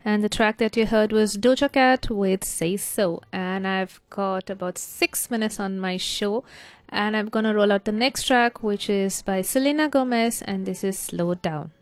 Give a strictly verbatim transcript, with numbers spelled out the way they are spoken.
And the track that you heard was Doja Cat with Say So. And I've got about six minutes on my show, and I'm gonna roll out the next track, which is by Selena Gomez, and this is Slow Down.